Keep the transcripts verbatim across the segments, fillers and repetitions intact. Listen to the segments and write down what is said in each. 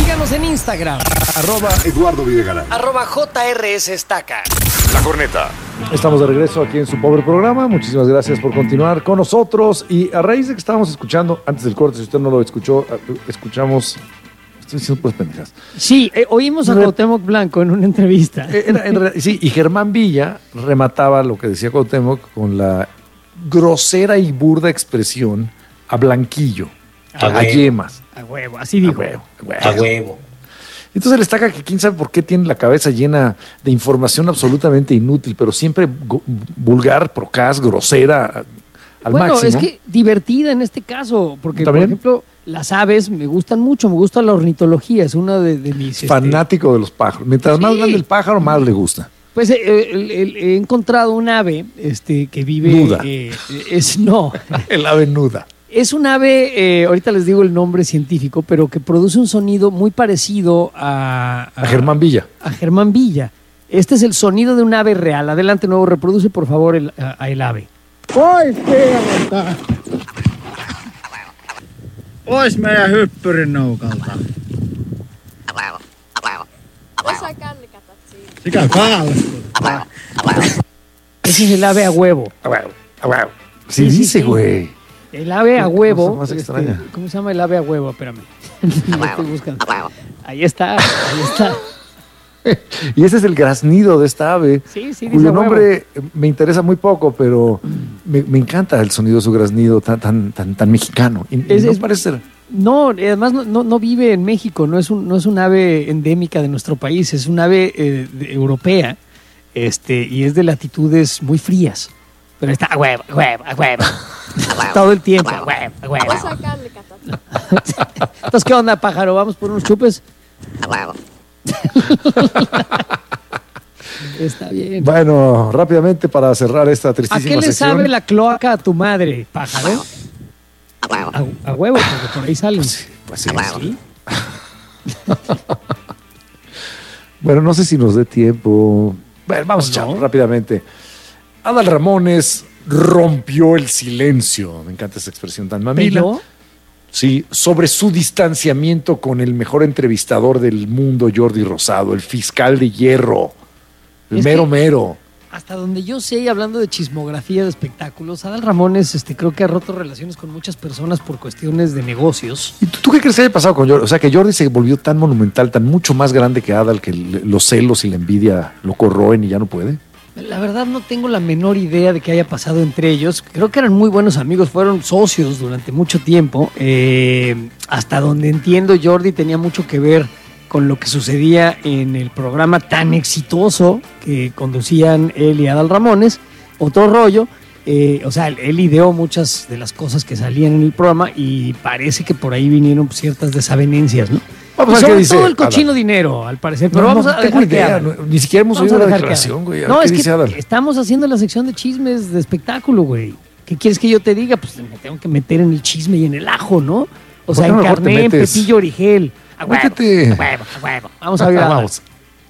Síganos en Instagram. Arroba Eduardo Videgaray. Arroba J R S Estaca. La Corneta. Estamos de regreso aquí en su pobre programa. Muchísimas gracias por continuar con nosotros. Y a raíz de que estábamos escuchando, antes del corte, si usted no lo escuchó, escuchamos... Estoy diciendo pues pendejas. Sí, eh, oímos a Re- Cuauhtémoc Blanco en una entrevista. Era- en re- sí, y Germán Villa remataba lo que decía Cuauhtémoc con la grosera y burda expresión a blanquillo, A a, huevo. yemas. A huevo, así dijo. A huevo, a huevo. A huevo. Entonces le destaca que quién sabe por qué tiene la cabeza llena de información absolutamente inútil, pero siempre go- vulgar, procaz, grosera, al Bueno, máximo. es que divertida en este caso, porque ¿También? por ejemplo, las aves me gustan mucho, me gusta la ornitología, es una de, de mis... este, Fanático de los pájaros. Mientras Sí. más grande el pájaro, más le gusta. Pues eh, el- el- he encontrado un ave este, que vive... Nuda. eh, es, no, El ave nuda. es un ave, eh, ahorita les digo el nombre científico, pero que produce un sonido muy parecido a... A Germán Villa. a Germán Villa. Este es el sonido de un ave real. Adelante, nuevo, reproduce por favor el, a- a el ave. Ois meidän hyppyrinnoukalta. Osa kännykätä siinä. Sikä kaalistuttaa. Ese es el ave a huevo. A huevo, a huevo. Sí, Sí, sí, dice, sí. güey. El ave a Qué huevo. cosa más este, extraña. ¿Cómo se llama el ave a huevo? Espérame. Lo estoy buscando. Ahí está, ahí está. Y ese es el graznido de esta ave, Sí, sí, dice cuyo a huevo. nombre me interesa muy poco, pero me, me encanta el sonido de su graznido tan, tan, tan, tan mexicano. Y, y Es- no es- parece ser. No, además no, no, no vive en México, no es un, no es un ave endémica de nuestro país, es un ave eh, de- europea, este, y es de latitudes muy frías. Pero está a huevo, a huevo, a huevo. Todo el tiempo, a huevo, a huevo. Osa kännykätä. Entonces, ¿qué onda, pájaro? ¿Vamos por unos chupes? Está bien. Bueno, rápidamente para cerrar esta ¿A tristísima qué le sección. sabe la cloaca a tu madre, pájaro? A, a huevo, porque por ahí salen. Pues sí. ¿Sí? Bueno, no sé si nos dé tiempo. Bueno, vamos a ¿O echarlo no? rápidamente. Adal Ramones rompió el silencio. Me encanta esa expresión tan mamila. ¿Pero? Sí, sobre su distanciamiento con el mejor entrevistador del mundo, Jordi Rosado, el fiscal de hierro, el Es mero que- mero. Hasta donde yo sé, y hablando de chismografía de espectáculos, Adal Ramones este, creo que ha roto relaciones con muchas personas por cuestiones de negocios. ¿Y tú, tú qué crees que haya pasado con Jordi? O sea, que Jordi se volvió tan monumental, tan mucho más grande que Adal, que le- los celos y la envidia lo corroen y ya no puede. La verdad no tengo la menor idea de qué haya pasado entre ellos. Creo que eran muy buenos amigos, fueron socios durante mucho tiempo. Eh, hasta donde entiendo, Jordi tenía mucho que ver con lo que sucedía en el programa tan exitoso que conducían él y Adal Ramones. Otro rollo. Eh, o sea, él, él ideó muchas de las cosas que salían en el programa y parece que por ahí vinieron ciertas desavenencias, ¿no? Vamos a ver Sobre qué dice todo el cochino Adal. dinero, al parecer. Pero No, vamos no a tengo dejar que idea, Adal. no- ni siquiera hemos Vamos oído a la dejar que declaración, Adal. güey. A No, ver es qué dice que Adal. estamos haciendo la sección de chismes de espectáculo, güey. ¿Qué quieres que yo te diga? Pues me tengo que meter en el chisme y en el ajo, ¿no? O ¿Por sea, qué no mejor te encarné en metes? Pepillo Origel. A huevo, Métete. a huevo, a huevo. Vamos a ver a Adal. Vamos.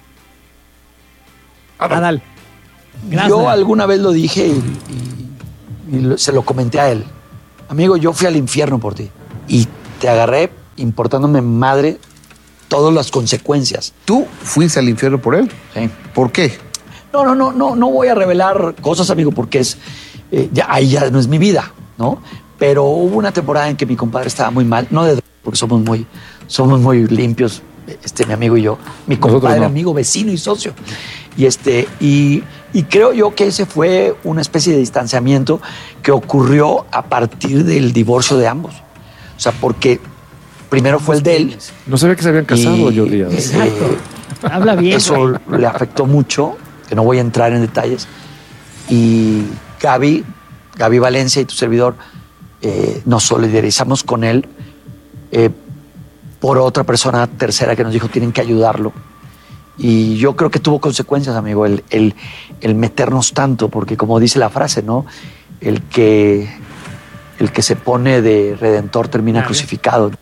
Adal. Adal. Gracias. Yo alguna vez lo dije y, y- y lo- se lo comenté a él. Amigo, yo fui al infierno por ti y te agarré importándome madre todas las consecuencias. ¿Tú fuiste al infierno por él? ¿Sí? ¿Por qué? No, no, no, no, no voy a revelar cosas, amigo, porque es eh, ya ahí ya no es mi vida, ¿no? Pero hubo una temporada en que mi compadre estaba muy mal, no de droga, porque somos muy, somos muy limpios, este, mi amigo y yo, mi Nosotros compadre, no. amigo, vecino y socio. Y este, y, y creo yo que ese fue una especie de distanciamiento que ocurrió a partir del divorcio de ambos. O sea, porque primero fue el de él. No sabía que se habían casado, Y- Jordi y Adal. Exacto. Habla bien. Eso güey. le afectó mucho, que no voy a entrar en detalles. Y Gaby, Gaby Valencia y tu servidor, eh, nos solidarizamos con él eh, por otra persona tercera que nos dijo tienen que ayudarlo. Y yo creo que tuvo consecuencias, amigo, el, el, el meternos tanto, porque como dice la frase, ¿no? El que, el que se pone de redentor termina Dale. crucificado.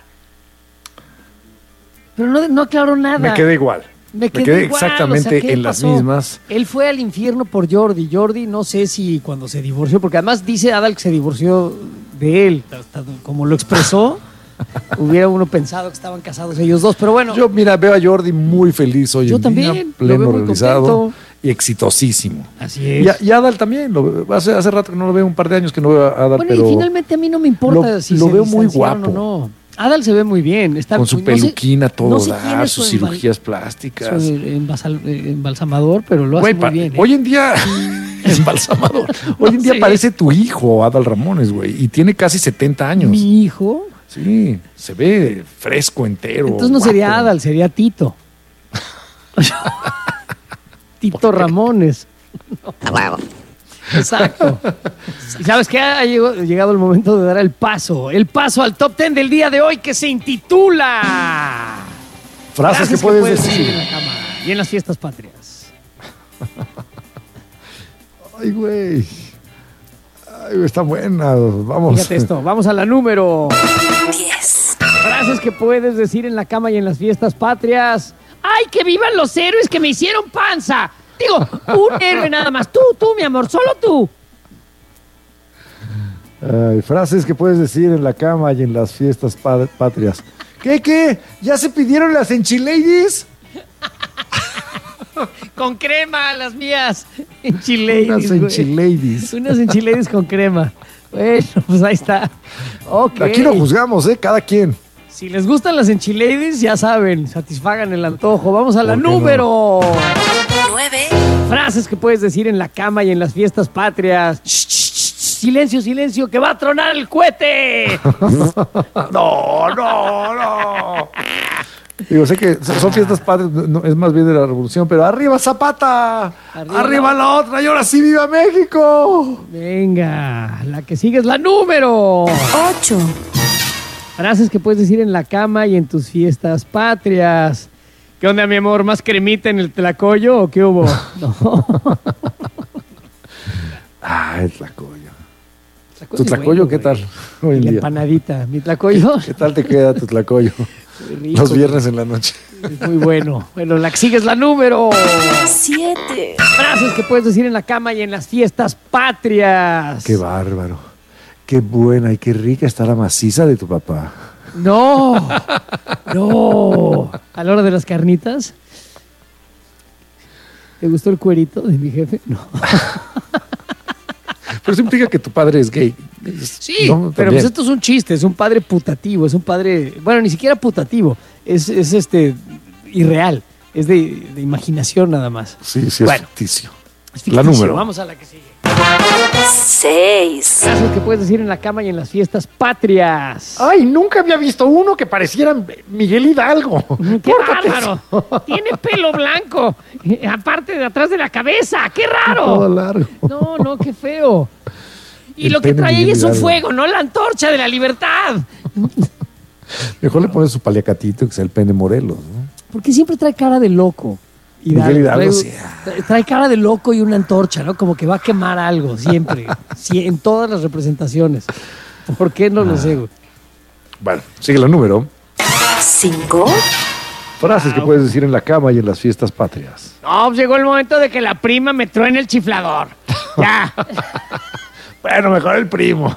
Pero no, no aclaró nada. Me quedé igual. Me Me quedé quedé igual, exactamente o sea, ¿qué en las pasó? mismas. Él fue al infierno por Jordi. Jordi, no sé si cuando se divorció, porque además dice Adal que se divorció de él, hasta como lo expresó. hubiera uno pensado que estaban casados ellos dos, pero bueno. Yo, mira, veo a Jordi muy feliz hoy Yo en también, día, lo pleno veo muy realizado contento. y exitosísimo. Así es. Y, a- y a Adal también, lo veo- hace, hace rato que no lo veo, un par de años que no veo a Adal, Bueno, pero y finalmente a mí no me importa lo- si lo se veo muy distanciaron guapo. o no. Adal se ve muy bien. Está, con su no sé- peluquina todo no sé dar, quién es sus su embal- cirugías plásticas. su embasal- eh, embalsamador, pero lo hace Güey, muy pa- bien. ¿eh? hoy en día, embalsamador. Hoy en día Sí. parece tu hijo, Adal Ramones, güey, y tiene casi setenta años. Mi hijo. Sí, se ve fresco, entero. Entonces no sería guapo. Adal, sería Tito. Tito Ramones. Exacto. ¿Y sabes qué? Ha llegado, llegado el momento de dar el paso. El paso al top ten del día de hoy que se intitula... Frases que puedes decir. en la cama y en las fiestas patrias. Ay, güey. Ay, güey, está buena. Vamos. Fíjate esto, vamos a la número diez. frases que puedes decir en la cama y en las fiestas patrias. ¡Ay, que vivan los héroes que me hicieron panza! Digo, un héroe nada más. Tú, tú, mi amor, solo tú. Ay, frases que puedes decir en la cama y en las fiestas pa- patrias. ¿Qué, qué? ¿Ya se pidieron las enchiladies? Con crema, las mías. Enchiladas. Unas enchiladies. Unas enchiladas con crema. Bueno, pues ahí está. Ok. Aquí no juzgamos, ¿eh? Cada quien. Si les gustan las enchiladas, ya saben, satisfagan el antojo. Vamos a la ¿Por qué no? número. nueve. Frases que puedes decir en la cama y en las fiestas patrias. Shh, shh, shh, silencio, silencio, que va a tronar el cohete. No, no, no. Digo, sé que son fiestas patrias, no, es más bien de la revolución, pero ¡arriba Zapata! Arriba ¡Arriba, la otra! ¡Y ahora sí viva México! Venga, la que sigue es la número. ocho. Frases que puedes decir en la cama y en tus fiestas patrias. ¿Qué onda, mi amor? ¿Más cremita en el tlacoyo o qué hubo? No. Ah, el tlacoyo. Tlacoyo ¿Tu es tlacoyo bueno, qué güey. tal hoy Y en la día? empanadita. Mi tlacoyo ¿Qué tal te queda tu tlacoyo? muy rico, Los viernes en la noche. es muy bueno. Bueno, la que sigue es la número. siete. Frases que puedes decir en la cama y en las fiestas patrias. Qué bárbaro. Qué buena y qué rica está la maciza de tu papá. No, no. A la hora de las carnitas. ¿Te gustó el cuerito de mi jefe? No. Pero eso implica que tu padre es gay. Sí, No, pero también. pues esto es un chiste, es un padre putativo, es un padre, bueno, ni siquiera putativo, es, es este irreal, es de, de imaginación nada más. Sí, sí, es Bueno. ficticio. Es La ficticio. número. Vamos a la que sigue. seis. Frases que puedes decir en la cama y en las fiestas patrias. Ay, nunca había visto uno que pareciera Miguel Hidalgo. ¡Qué bárbaro! Tiene pelo blanco, eh, aparte de atrás de la cabeza, ¡qué Todo raro! largo. No, no, qué feo. Y El lo que pene trae ahí Miguel es un Hidalgo. fuego, no la antorcha de la libertad. Mejor le pones su paliacatito que sea el pene Morelos, ¿no? Porque siempre trae cara de loco. Miguel Hidalgo, trae, sí. trae- trae cara de loco y una antorcha, ¿no? Como que va a quemar algo, siempre. Sí, en todas las representaciones. ¿Por qué? No lo sé, güey. Bueno, sigue la número. cinco. Frases que puedes decir en la cama y en las fiestas patrias. No, pues llegó el momento de que la prima me truene el chiflador. Ya. Bueno, mejor el primo.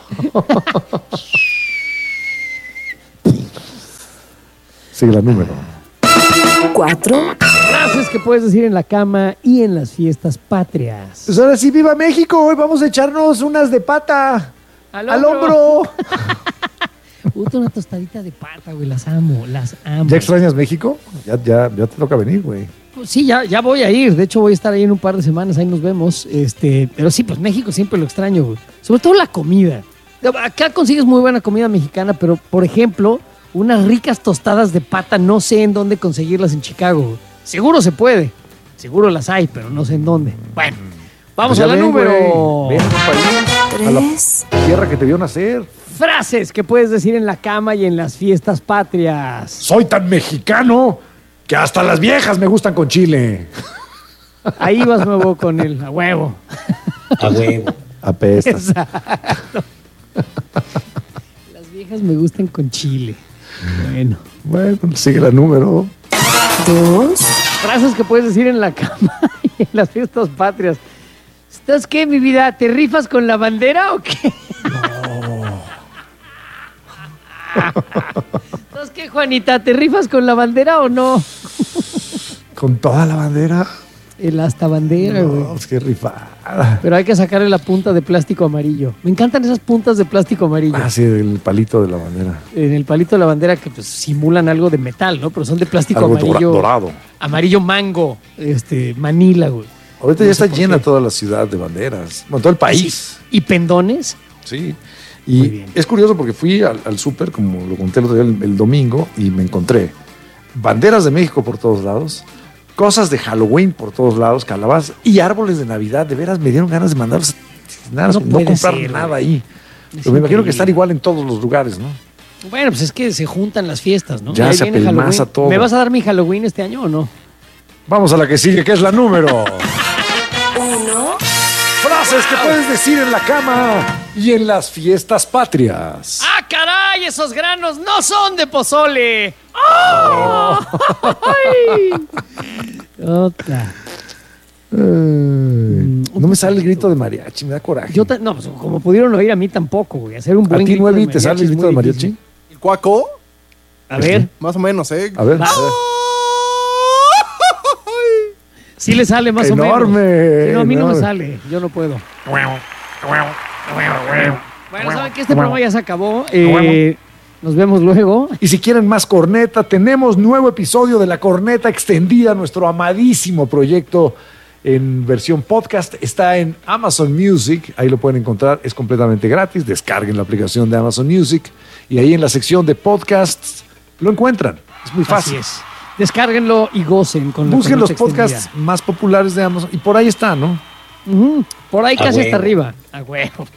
Sigue la número. cuatro. Frases que puedes decir en la cama y en las fiestas patrias. Pues ahora sí, viva México. Hoy vamos a echarnos unas de pata. Al Al hombro. hombro. Puta, una tostadita de pata, güey. Las amo, las amo. ¿Ya extrañas México? Ya, ya, ya te toca venir, güey. Pues sí, ya, ya voy a ir. De hecho, voy a estar ahí en un par de semanas. Ahí nos vemos. Este, pero sí, pues México siempre lo extraño, güey. Sobre todo la comida. Acá consigues muy buena comida mexicana, pero, por ejemplo, unas ricas tostadas de pata, no sé en dónde conseguirlas en Chicago, güey. Seguro se puede. Seguro las hay, pero no sé en dónde. Bueno, vamos Pues ya a la ven, número. güey. Ven a tu país, a la tres. tierra que te vio nacer. Frases que puedes decir en la cama y en las fiestas patrias. Soy tan mexicano que hasta las viejas me gustan con chile. Ahí vas nuevo con él, a huevo. A huevo. Apestas. Exacto. Las viejas me gustan con chile. Bueno. Bueno, sigue la número. dos. Frases que puedes decir en la cama y en las fiestas patrias. ¿Estás qué, mi vida? ¿Te rifas con la bandera o qué? Entonces, ¿qué, Juanita? ¿Te rifas con la bandera o no? Con toda la bandera. El hasta bandera, güey. No, pues qué rifada. Pero hay que sacarle la punta de plástico amarillo. Me encantan esas puntas de plástico amarillo. Ah, sí, el palito de la bandera. En el palito de la bandera que pues simulan algo de metal, ¿no? Pero son de plástico Algo amarillo. dorado. Amarillo mango, este, Manila, güey. Ahorita No ya sé está por llena qué. toda la ciudad de banderas. Bueno, todo el país. ¿Y pendones? Sí. Muy Y bien. es curioso porque fui al, al súper, como lo conté el otro día, el, el domingo, y me encontré banderas de México por todos lados, cosas de Halloween por todos lados, calabazas y árboles de Navidad. De veras me dieron ganas de mandarlos, nada, No no, puede comprar ser, nada güey. ahí. Es Pero me imagino increíble. que están igual en todos los lugares, ¿no? Bueno, pues es que se juntan las fiestas, ¿no? Ya Ahí se viene apelmaza Halloween. todo. ¿Me vas a dar mi Halloween este año o no? Vamos a la que sigue, que es la número. Uno, Frases que puedes decir en la cama y en las fiestas patrias. ¡Ah, caray! Esos granos no son de pozole. ¡Oh! ¡Ay! Otra. Ay, no me sale el grito de mariachi, me da coraje. Yo ta- no, pues como pudieron oír a mí tampoco, güey. Hacer un ¿A buen ti, grito Nuevi, de te sale el mariachi es grito de muy mariachi? difícil. ¿El cuaco? A ver, Más o menos, ¿eh? A ver. a ver. sí le sale más Enorme, o menos. Sí, no, a mí no me enorme. sale. Yo no puedo. Bueno, saben que este programa ya se acabó. Eh, nos vemos luego. Y si quieren más corneta, tenemos nuevo episodio de La Corneta Extendida, nuestro amadísimo proyecto en versión podcast. Está en Amazon Music, ahí lo pueden encontrar, es completamente gratis. Descarguen la aplicación de Amazon Music y ahí en la sección de podcasts lo encuentran. Es muy fácil. Así es. Descárguenlo y gocen con la Busquen los corneta podcasts extendida. más populares de Amazon y por ahí está, ¿no? Ujú. Por ahí A casi huevo. hasta arriba. A huevo.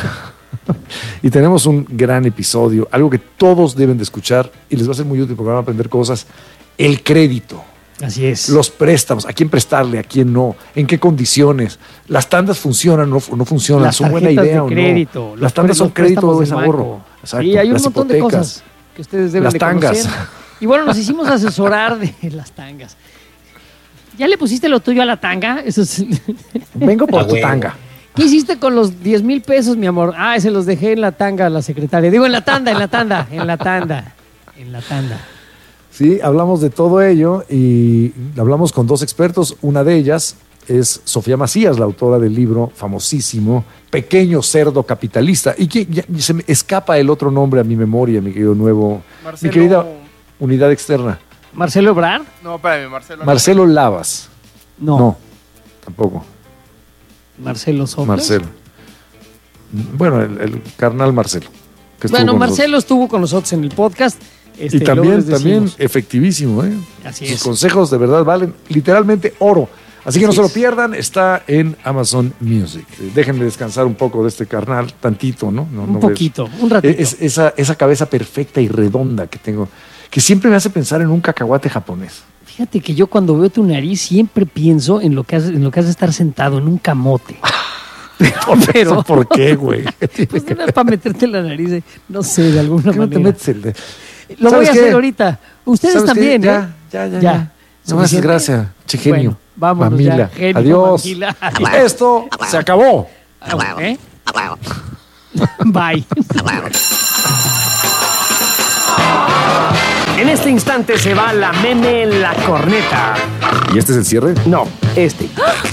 Y tenemos un gran episodio, algo que todos deben de escuchar y les va a ser muy útil porque van a aprender cosas. El crédito. Así es. Los préstamos, a quién prestarle, a quién no, en qué condiciones, las tandas funcionan o no, no funcionan, Las son buena tarjetas idea de o no. crédito, Las los tandas pre- son los crédito o préstamos es del ahorro. banco. Exacto, Sí, hay un las montón de hipotecas, cosas que ustedes deben las de tangas. conocer. Y bueno, nos hicimos asesorar de las tangas. ¿Ya le pusiste lo tuyo a la tanga? Eso es... Vengo por A tu huevo. tanga. ¿Qué hiciste con los diez mil pesos, mi amor? Ah, se los dejé en la tanga a la secretaria. Digo, en la tanda, en la tanda, en la tanda, en la tanda. Sí, hablamos de todo ello y hablamos con dos expertos. Una de ellas es Sofía Macías, la autora del libro famosísimo Pequeño Cerdo Capitalista. Y que ya se me escapa el otro nombre a mi memoria, mi querido nuevo, Marcelo- mi querida unidad externa. ¿Marcelo Ebrard? No, espérame, Marcelo. Marcelo Lavas. No. No, tampoco. ¿Marcelo Soplas? Marcelo. Bueno, el, el carnal Marcelo. que estuvo Bueno, con Marcelo estuvo con nosotros en el podcast. Este, nosotros. Y luego también, les también decimos. efectivísimo, ¿eh? Así Sus es. consejos de verdad valen literalmente oro. Así que no Así se lo es. pierdan, está en Amazon Music. Déjenme descansar un poco de este carnal, tantito, ¿no? no Un no poquito, un ratito. Es, esa, esa cabeza perfecta y redonda que tengo, que siempre me hace pensar en un cacahuate japonés. Fíjate que yo cuando veo tu nariz siempre pienso en lo que has, en lo que has de estar sentado en un camote. Pero, ¿Eso ¿Por qué, güey? pues era para meterte en la nariz, eh, no sé, de alguna ¿Por qué no te manera. metes el de- Lo voy ¿Sabes a qué? hacer ahorita. Ustedes ¿Sabes qué? también, Ya, ¿eh? ya, ya, Ya. ya. No me haces ¿Suficiente? gracia, che genio. Bueno, vámonos Mamila. ya, genio, Adiós. mamila. Y esto se acabó. ¿Eh? Bye. En este instante se va la meme en la corneta. ¿Y este es el cierre? No, este.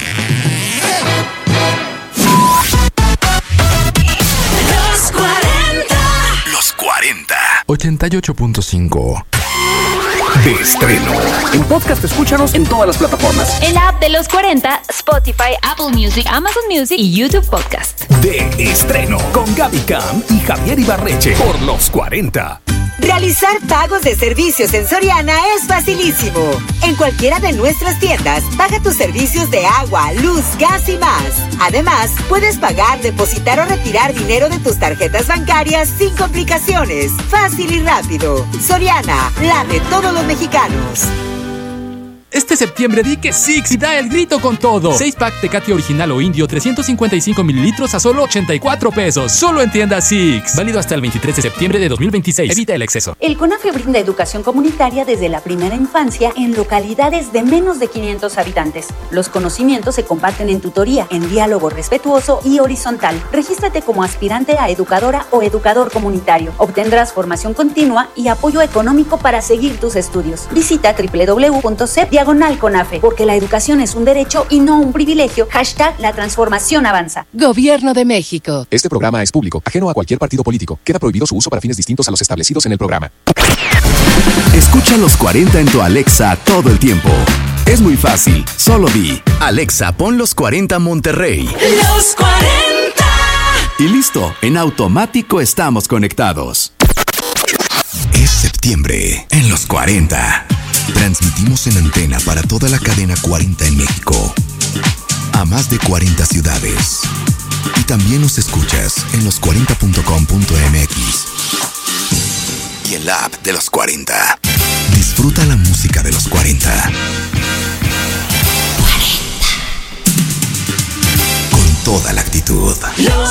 los cuarenta. Los cuarenta. ochenta y ocho punto cinco. De estreno. En podcast escúchanos en todas las plataformas. En la app de los cuarenta, Spotify, Apple Music, Amazon Music y YouTube Podcast. De estreno. Con Gaby Cam y Javier Ibarreche. Por los cuarenta. Realizar pagos de servicios en Soriana es facilísimo. En cualquiera de nuestras tiendas, paga tus servicios de agua, luz, gas y más. Además, puedes pagar, depositar o retirar dinero de tus tarjetas bancarias sin complicaciones. Fácil y rápido. Soriana, la de todos los mexicanos. Este septiembre di que Six y da el grito con todo. seis pack Tecate Original o Indio, trescientos cincuenta y cinco mililitros a solo ochenta y cuatro pesos. Solo en tienda Six. Válido hasta el veintitrés de septiembre de dos mil veintiséis. Evita el exceso. El CONAFE brinda educación comunitaria desde la primera infancia en localidades de menos de quinientos habitantes. Los conocimientos se comparten en tutoría, en diálogo respetuoso y horizontal. Regístrate como aspirante a educadora o educador comunitario. Obtendrás formación continua y apoyo económico para seguir tus estudios. Visita doble u doble u doble u punto c e p diagonal CONAFE, porque la educación es un derecho y no un privilegio. Hashtag la transformación avanza. Gobierno de México. Este programa es público, ajeno a cualquier partido político. Queda prohibido su uso para fines distintos a los establecidos en el programa. Escucha los cuarenta en tu Alexa todo el tiempo. Es muy fácil, solo di Alexa, pon los cuarenta Monterrey. Los cuarenta. Y listo, en automático estamos conectados. Es septiembre en los cuarenta. Transmitimos en antena para toda la cadena cuarenta en México, a más de cuarenta ciudades. Y también nos escuchas en los cuarenta punto com punto m x y en la app de los cuarenta. Disfruta la música de los cuarenta. cuarenta. Con toda la actitud.